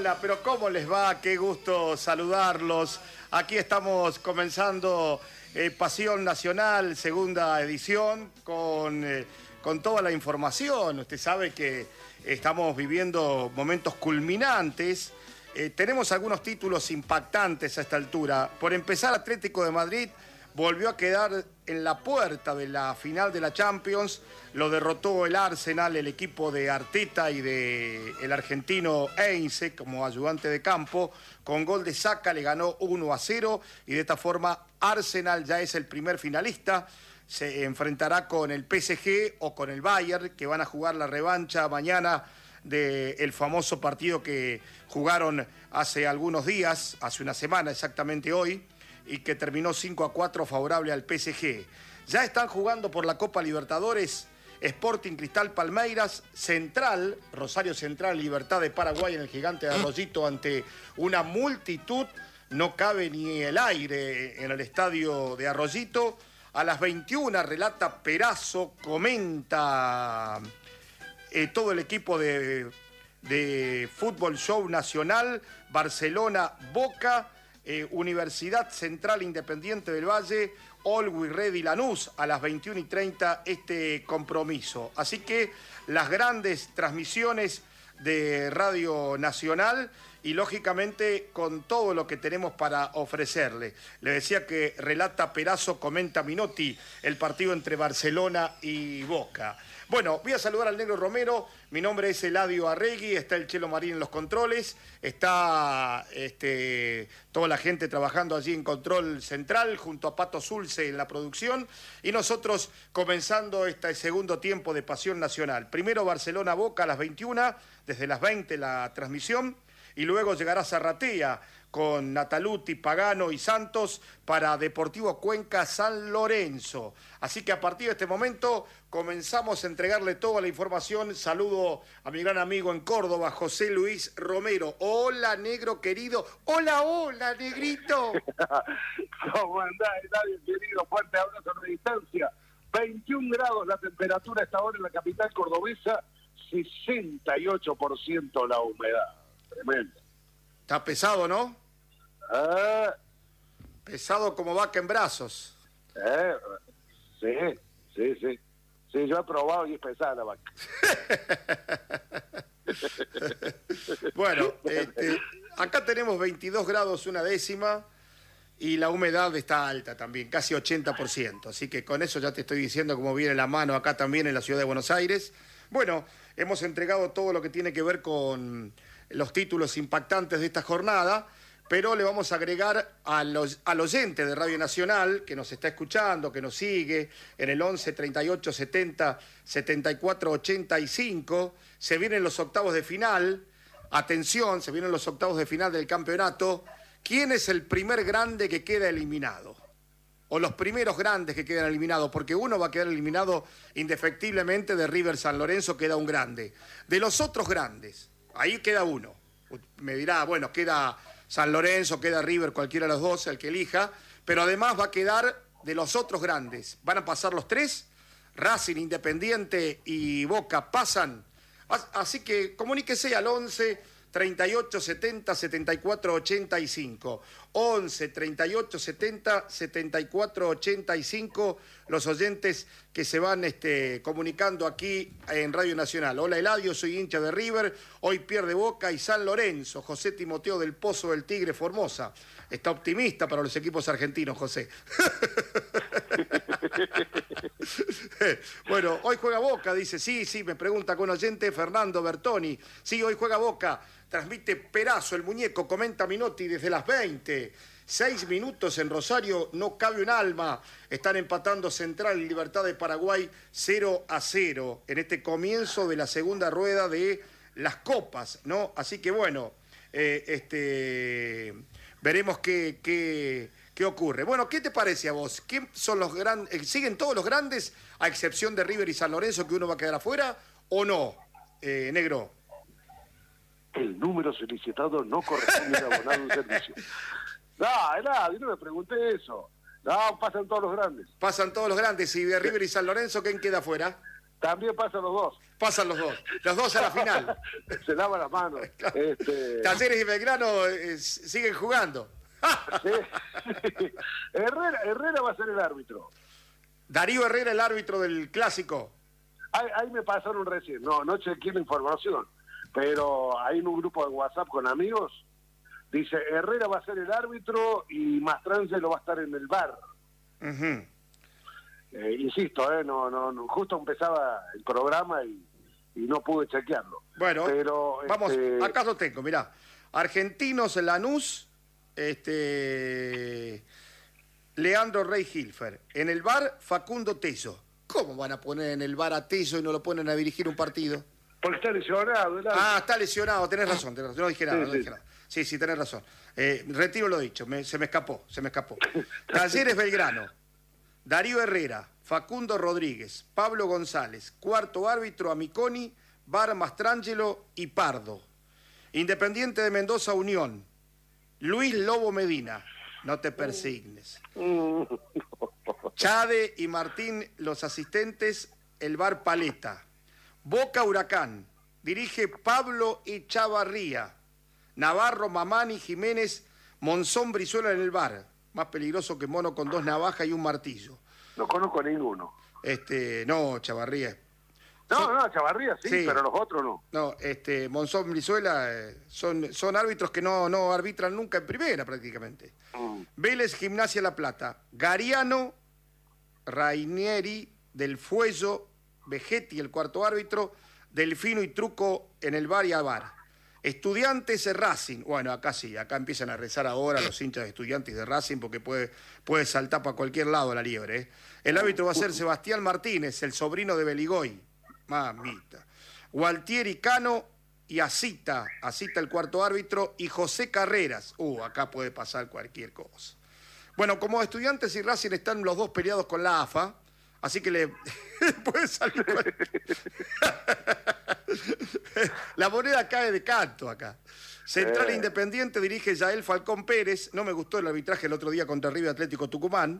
Hola, pero ¿cómo les va? Qué gusto saludarlos. Aquí estamos comenzando Pasión Nacional, segunda edición, con toda la información. Usted sabe que estamos viviendo momentos culminantes. Tenemos algunos títulos impactantes a esta altura. Por empezar, Atlético de Madrid volvió a quedar en la puerta de la final de la Champions. Lo derrotó el Arsenal, el equipo de Arteta y del argentino Heinze como ayudante de campo. Con gol de Saka le ganó 1-0 y de esta forma Arsenal ya es el primer finalista. Se enfrentará con el PSG o con el Bayern, que van a jugar la revancha mañana del famoso partido que jugaron hace algunos días, hace una semana exactamente hoy, y que terminó 5-4 favorable al PSG. Ya están jugando por la Copa Libertadores Sporting Cristal Palmeiras, Central, Rosario Central, Libertad de Paraguay en el Gigante de Arroyito ante una multitud. No cabe ni el aire en el estadio de Arroyito. A las 21 relata Perazo, comenta todo el equipo de Fútbol Show Nacional, Barcelona, Boca, Universidad Central Independiente del Valle, Always Ready Lanús, a las 21:30 este compromiso. Así que las grandes transmisiones de Radio Nacional y lógicamente con todo lo que tenemos para ofrecerle. Le decía que relata Perazo, comenta Minotti el partido entre Barcelona y Boca. Bueno, voy a saludar al Negro Romero. Mi nombre es Eladio Arregui, está el Chelo Marín en los controles, está toda la gente trabajando allí en Control Central, junto a Pato Zulce en la producción, y nosotros comenzando este segundo tiempo de Pasión Nacional. Primero Barcelona-Boca a las 21, desde las 20 la transmisión, y luego llegará Zarratea con Nataluti, Pagano y Santos para Deportivo Cuenca San Lorenzo. Así que a partir de este momento comenzamos a entregarle toda la información. Saludo a mi gran amigo en Córdoba, José Luis Romero. Hola, negro querido. Hola, hola, negrito. ¿Cómo andás, Eladio, querido? Fuerte abrazo a la distancia. 21 grados la temperatura a esta hora en la capital cordobesa, 68% la humedad. Tremendo. Está pesado, ¿no? Pesado como vaca en brazos. Sí, yo he probado y es pesada la vaca. Bueno, acá tenemos 22 grados una décima y la humedad está alta también, casi 80%. Así que con eso ya te estoy diciendo cómo viene la mano acá también en la ciudad de Buenos Aires. Bueno, hemos entregado todo lo que tiene que ver con los títulos impactantes de esta jornada, pero le vamos a agregar al oyente de Radio Nacional que nos está escuchando, que nos sigue en el 11 38 70 74 85. Se vienen los octavos de final. Atención, se vienen los octavos de final del campeonato. ¿Quién es el primer grande que queda eliminado? O los primeros grandes que quedan eliminados, porque uno va a quedar eliminado indefectiblemente. De River San Lorenzo queda un grande. De los otros grandes, ahí queda uno. Me dirá, bueno, queda San Lorenzo, queda River, cualquiera de los dos, el que elija, pero además va a quedar de los otros grandes. Van a pasar los tres, Racing, Independiente y Boca pasan. Así que comuníquese al 11 38 70 74 85. 11 38 70 74 85. Los oyentes que se van comunicando aquí en Radio Nacional. Hola, Eladio, soy hincha de River. Hoy pierde Boca y San Lorenzo. José Timoteo del Pozo del Tigre, Formosa. Está optimista para los equipos argentinos, José. Bueno, hoy juega Boca, dice. Sí, me pregunta con oyente Fernando Bertoni. Sí, hoy juega Boca. Transmite Perazo, el muñeco, comenta Minotti desde las 20. 6 minutos en Rosario, no cabe un alma. Están empatando Central y Libertad de Paraguay 0-0 en este comienzo de la segunda rueda de las copas, ¿no? Así que bueno, veremos qué ocurre. Bueno, ¿qué te parece a vos? ¿Quién son los grandes? ¿Siguen todos los grandes, a excepción de River y San Lorenzo, que uno va a quedar afuera, o no, negro? El número solicitado no corresponde a abonar un servicio. No, no me pregunté eso. No, pasan todos los grandes. Pasan todos los grandes. Y de River y San Lorenzo, ¿quién queda afuera? También pasan los dos. Pasan los dos a la final. Se lavan las manos. Talleres y Belgrano siguen jugando. Sí. Herrera va a ser el árbitro. Darío Herrera, el árbitro del clásico. Ahí me pasaron recién, no chequeé la información, pero hay en un grupo de WhatsApp con amigos, dice Herrera va a ser el árbitro y Mastrangelo va a estar en el bar. Uh-huh. Insisto, no, justo empezaba el programa y no pude chequearlo. Bueno, pero, vamos, acá lo tengo, mirá. Argentinos Lanús, Leandro Rey Hilfer. En el bar, Facundo Teso. ¿Cómo van a poner en el bar a Teso y no lo ponen a dirigir un partido? Porque está lesionado. Está lesionado, tenés razón. No dije nada, no dije nada. Sí, tenés razón. Retiro lo dicho, se me escapó. Talleres Belgrano, Darío Herrera, Facundo Rodríguez, Pablo González, cuarto árbitro Amiconi, Bar Mastrangelo y Pardo. Independiente de Mendoza Unión, Luis Lobo Medina, no te persignes. Chade y Martín, los asistentes, el Bar Paleta. Boca Huracán, dirige Pablo Echavarría. Navarro, Mamani, Jiménez, Monzón, Brizuela en el bar. Más peligroso que mono con 2 navajas y un martillo. No conozco a ninguno. No, Chavarría. No, Chavarría sí, pero los otros no. No, Monzón, Brizuela son árbitros que no arbitran nunca en primera prácticamente. Vélez, Gimnasia La Plata. Gariano, Rainieri, Del Fuello, Vegetti, el cuarto árbitro, Delfino y Truco en el bar y a bar. Estudiantes de Racing. Bueno, acá sí, acá empiezan a rezar ahora los hinchas de Estudiantes de Racing porque puede saltar para cualquier lado la liebre. ¿eh? El árbitro va a ser Sebastián Martínez, el sobrino de Beligoy. Mamita. Gualtieri Cano y Asita el cuarto árbitro, y José Carreras. Acá puede pasar cualquier cosa. Bueno, como Estudiantes y Racing están los dos peleados con la AFA, así que le puede salir la moneda cae de canto acá. Central Independiente dirige Yael Falcón Pérez. No me gustó el arbitraje el otro día contra River Atlético Tucumán.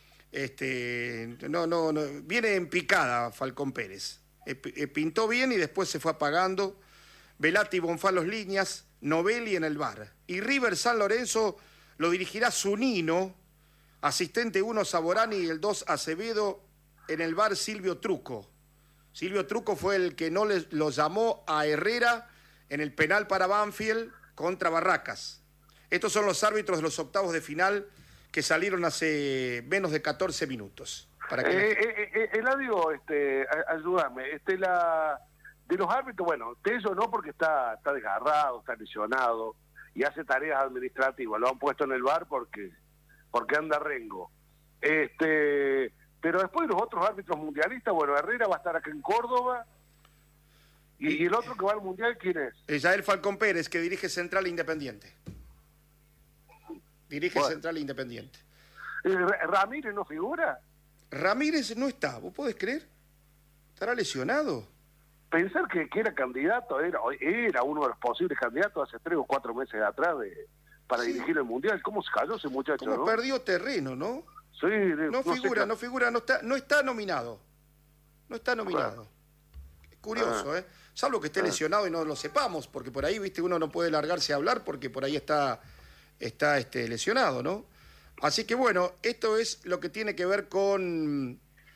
No, viene en picada Falcón Pérez. Pintó bien y después se fue apagando. Velati y Bonfalos Líneas, Novelli en el bar. Y River San Lorenzo lo dirigirá Zunino, asistente 1 Saborani y el 2 Acevedo, en el bar Silvio Truco. Silvio Truco fue el que no lo llamó a Herrera en el penal para Banfield contra Barracas. Estos son los árbitros de los octavos de final que salieron hace menos de 14 minutos. Para que Eladio, ayúdame. De los árbitros, bueno, Teso no porque está desgarrado, está lesionado y hace tareas administrativas. Lo han puesto en el bar porque anda rengo. Pero después los otros árbitros mundialistas, bueno, Herrera va a estar acá en Córdoba. ¿Y el otro que va al Mundial quién es? Yael Falcón Pérez, que dirige Central Independiente. Central Independiente. ¿Ramírez no figura? Ramírez no está, ¿vos podés creer? ¿Estará lesionado? Pensar que era candidato, era uno de los posibles candidatos hace 3 o 4 meses atrás para dirigir el Mundial. ¿Cómo se cayó ese muchacho? ¿Cómo perdió terreno, no? Sí, no figura, no está nominado. No está nominado. Es curioso, Salvo que esté lesionado y no lo sepamos, porque por ahí, viste, uno no puede largarse a hablar porque por ahí está lesionado, ¿no? Así que bueno, esto es lo que tiene que ver con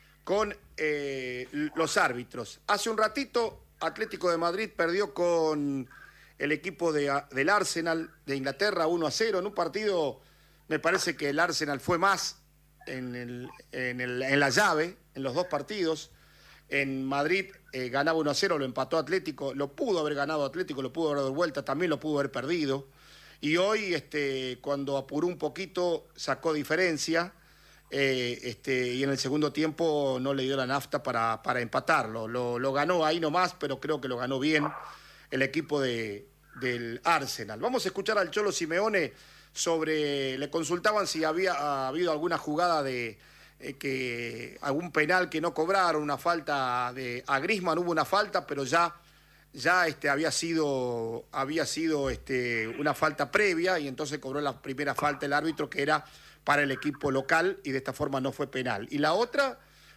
los árbitros. Hace un ratito, Atlético de Madrid perdió con el equipo del Arsenal de Inglaterra 1-0 en un partido. Me parece que el Arsenal fue más en la llave, en los dos partidos. En Madrid ganaba 1-0, lo empató Atlético, lo pudo haber ganado Atlético, lo pudo haber dado vuelta, también lo pudo haber perdido. Y hoy, cuando apuró un poquito, sacó diferencia, y en el segundo tiempo no le dio la nafta para empatarlo. Lo ganó ahí nomás, pero creo que lo ganó bien el equipo del Arsenal. Vamos a escuchar al Cholo Simeone le consultaban si había habido alguna jugada algún penal que no cobraron, una falta a Griezmann hubo una falta, pero ya había sido una falta previa y entonces cobró la primera falta el árbitro que era para el equipo local y de esta forma no fue penal. Y la otra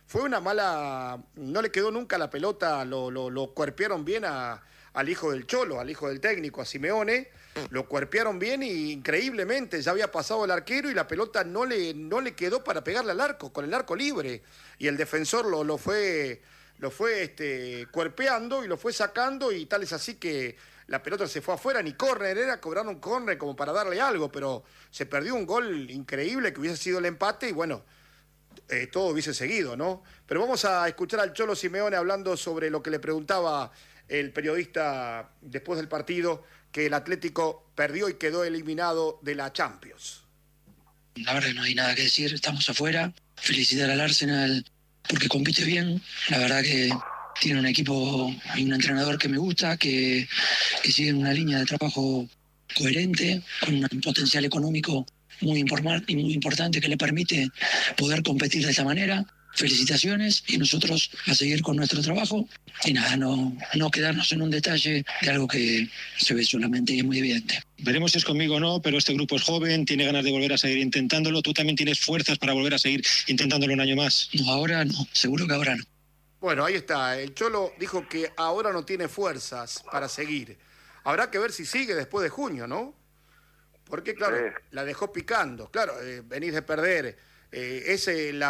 fue una mala... No le quedó nunca la pelota, lo cuerpearon bien al hijo del Cholo, al hijo del técnico, a Simeone, lo cuerpearon bien y increíblemente ya había pasado el arquero y la pelota no le quedó para pegarle al arco, con el arco libre. Y el defensor lo fue cuerpeando y lo fue sacando y tal es así que la pelota se fue afuera, ni córner era, cobraron un córner como para darle algo, pero se perdió un gol increíble que hubiese sido el empate y bueno, todo hubiese seguido, ¿no? Pero vamos a escuchar al Cholo Simeone hablando sobre lo que le preguntaba el periodista después del partido, que el Atlético perdió y quedó eliminado de la Champions. La verdad que no hay nada que decir, estamos afuera. Felicitar al Arsenal porque compite bien. La verdad que tiene un equipo y un entrenador que me gusta, que sigue una línea de trabajo coherente, con un potencial económico muy importante que le permite poder competir de esa manera. Felicitaciones y nosotros a seguir con nuestro trabajo y nada, no quedarnos en un detalle de algo que se ve solamente y es muy evidente. Veremos si es conmigo o no, pero este grupo es joven, tiene ganas de volver a seguir intentándolo. ¿Tú también tienes fuerzas para volver a seguir intentándolo un año más? No, ahora no, seguro que ahora no. Bueno, ahí está. El Cholo dijo que ahora no tiene fuerzas para seguir. Habrá que ver si sigue después de junio, ¿no? Porque, claro, la dejó picando. Claro, venís de perder. Es el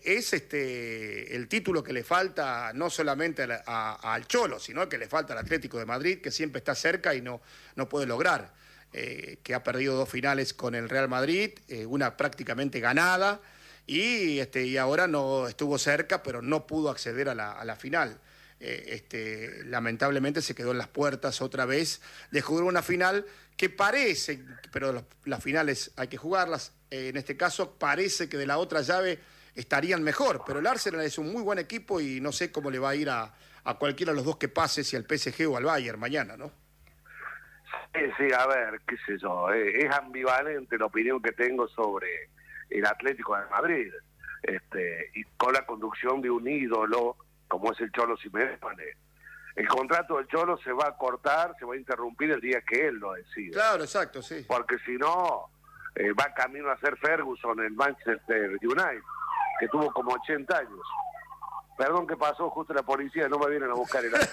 título que le falta no solamente al Cholo, sino que le falta al Atlético de Madrid, que siempre está cerca y no puede lograr. Que ha perdido 2 finales con el Real Madrid, una prácticamente ganada, y ahora no estuvo cerca, pero no pudo acceder a la final. Lamentablemente se quedó en las puertas otra vez de jugar una final que parece, pero las finales hay que jugarlas, en este caso parece que de la otra llave estarían mejor, pero el Arsenal es un muy buen equipo y no sé cómo le va a ir a cualquiera de los dos que pase, si al PSG o al Bayern mañana, ¿no? Sí, a ver, qué sé yo, es ambivalente la opinión que tengo sobre el Atlético de Madrid, y con la conducción de un ídolo como es el Cholo Simeone. El contrato del Cholo se va a cortar, se va a interrumpir el día que él lo decida. Claro, exacto, sí. Porque si no, va camino a ser Ferguson en Manchester United, que tuvo como 80 años. Perdón que pasó justo la policía, no me vienen a buscar el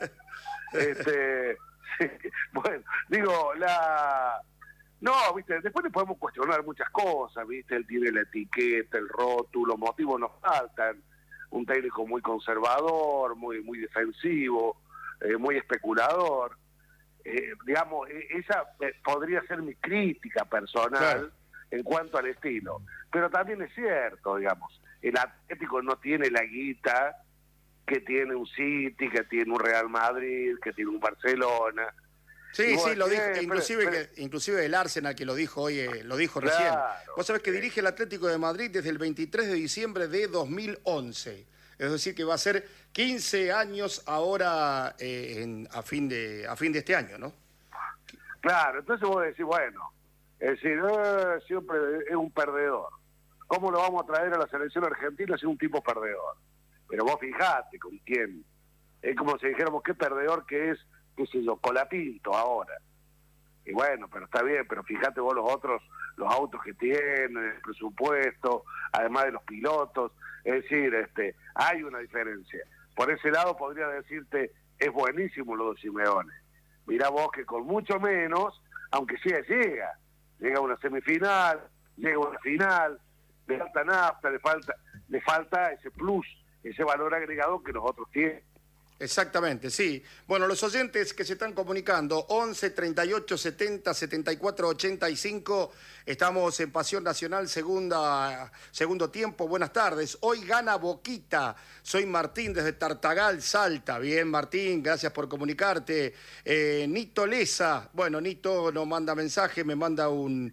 bueno, digo, no, viste, después le podemos cuestionar muchas cosas, viste, él tiene la etiqueta, el rótulo, motivos nos faltan. Un técnico muy conservador, muy defensivo, muy especulador. Digamos, esa podría ser mi crítica personal, claro, en cuanto al estilo. Pero también es cierto, digamos, el Atlético no tiene la guita que tiene un City, que tiene un Real Madrid, que tiene un Barcelona. Sí, lo dijo, inclusive el Arsenal que lo dijo hoy, lo dijo recién. Claro, vos sabés que dirige el Atlético de Madrid desde el 23 de diciembre de 2011. Es decir, que va a ser 15 años ahora a fin de este año, ¿no? Claro, entonces vos decís, bueno, es decir, siempre es un perdedor. ¿Cómo lo vamos a traer a la selección argentina si es un tipo perdedor? Pero vos fijate con quién. Es como si dijéramos qué perdedor que es, qué sé yo, Colapinto ahora. Y bueno, pero está bien, pero fíjate vos los autos que tienen, el presupuesto, además de los pilotos. Es decir, hay una diferencia. Por ese lado podría decirte, es buenísimo lo de Simeone. Mirá vos que con mucho menos, aunque sí llega a una semifinal, llega a una final, le falta nafta, le falta ese plus, ese valor agregado que los otros tienen. Exactamente, sí. Bueno, los oyentes que se están comunicando, 11 38 70 74 85, estamos en Pasión Nacional, segundo tiempo. Buenas tardes. Hoy gana Boquita. Soy Martín desde Tartagal, Salta. Bien, Martín, gracias por comunicarte. Nito Leza. Bueno, Nito nos manda mensaje, me manda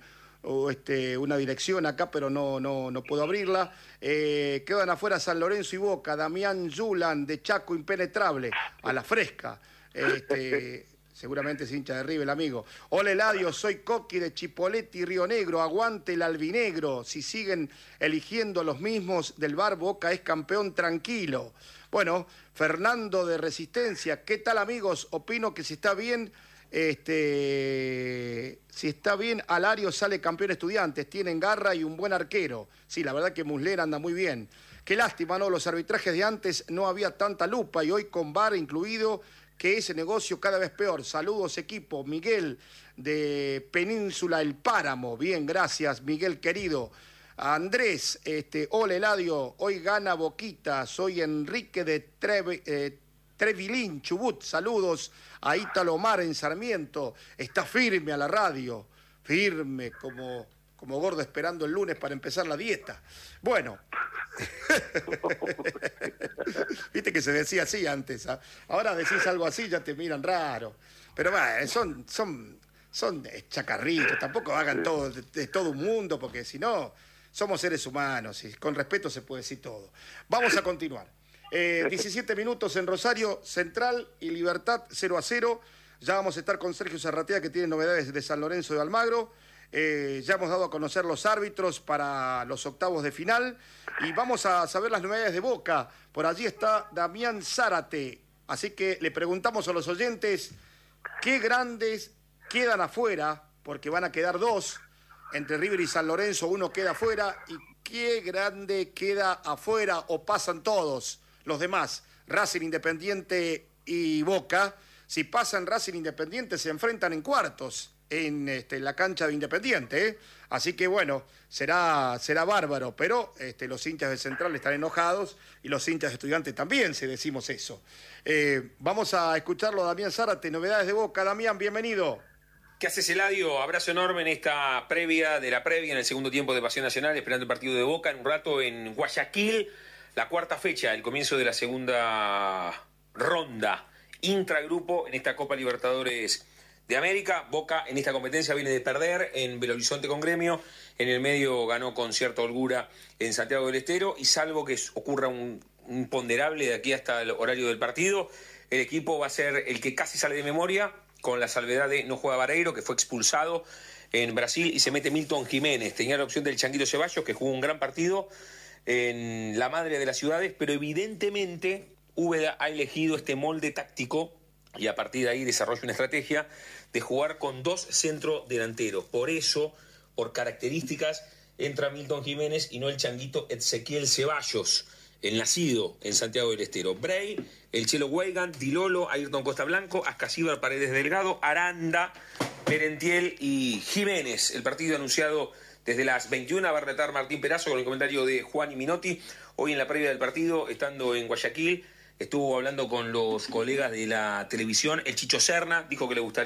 una dirección acá, pero no puedo abrirla. Quedan afuera San Lorenzo y Boca. Damián Yulan de Chaco, impenetrable, a la fresca. Seguramente es hincha de River, el amigo. Hola Eladio, soy Coqui de Chipoleti, Río Negro. Aguante el albinegro. Si siguen eligiendo los mismos del bar, Boca es campeón tranquilo. Bueno, Fernando de Resistencia. ¿Qué tal, amigos? Opino que si está bien... si está bien, Alario sale campeón Estudiantes, tienen garra y un buen arquero. Sí, la verdad que Muslera anda muy bien. Qué lástima, ¿no? Los arbitrajes de antes no había tanta lupa y hoy con VAR incluido, que ese negocio cada vez peor. Saludos, equipo. Miguel de Península El Páramo. Bien, gracias, Miguel querido. Andrés, hola Eladio, hoy gana Boquita. Soy Enrique de Trevilín, Chubut. Saludos a Ítalo Omar en Sarmiento. Está firme a la radio. Firme como gordo esperando el lunes para empezar la dieta. Bueno. Viste que se decía así antes. ¿Ah? Ahora decís algo así, ya te miran raro. Pero bueno, son chacarritos. Tampoco hagan todo de todo un mundo, porque si no, somos seres humanos y con respeto se puede decir todo. Vamos a continuar. 17 minutos en Rosario Central y Libertad 0-0. Ya vamos a estar con Sergio Zarratea, que tiene novedades de San Lorenzo de Almagro. Ya hemos dado a conocer los árbitros para los octavos de final y vamos a saber las novedades de Boca. Por allí está Damián Zárate. Así que le preguntamos a los oyentes qué grandes quedan afuera, porque van a quedar dos. Entre River y San Lorenzo uno queda afuera. ¿Y qué grande queda afuera o pasan todos los demás? Racing, Independiente y Boca. Si pasan Racing, Independiente se enfrentan en cuartos en la cancha de Independiente, ¿eh? Así que bueno, será bárbaro, pero los hinchas de Central están enojados y los hinchas de Estudiantes también, si decimos eso. Vamos a escucharlo a Damián Zárate, novedades de Boca. Damián, bienvenido. ¿Qué haces, Eladio? Abrazo enorme en esta previa en el segundo tiempo de Pasión Nacional, esperando el partido de Boca en un rato en Guayaquil, la cuarta fecha, el comienzo de la segunda ronda intragrupo en esta Copa Libertadores de América. Boca en esta competencia viene de perder en Belo Horizonte con Gremio, en el medio ganó con cierta holgura en Santiago del Estero, y salvo que ocurra un imponderable de aquí hasta el horario del partido, el equipo va a ser el que casi sale de memoria, con la salvedad de no juega Vareiro, que fue expulsado en Brasil, y se mete Milton Jiménez. Tenía la opción del Changuito Ceballos, que jugó un gran partido en la madre de las ciudades, pero evidentemente Úbeda ha elegido este molde táctico y a partir de ahí desarrolla una estrategia de jugar con dos centrodelanteros. Por eso, por características, entra Milton Jiménez y no el Changuito Ezequiel Ceballos, el nacido en Santiago del Estero. Bray, el Chelo Weigand, Dilolo, Ayrton Costa Blanco, Ascasíbar, Paredes Delgado, Aranda, Merentiel y Jiménez. El partido anunciado desde las 21 va a retar Martín Perazo con el comentario de Juan y Minotti. Hoy en la previa del partido, estando en Guayaquil, estuvo hablando con los colegas de la televisión. El Chicho Serna dijo que le gustaría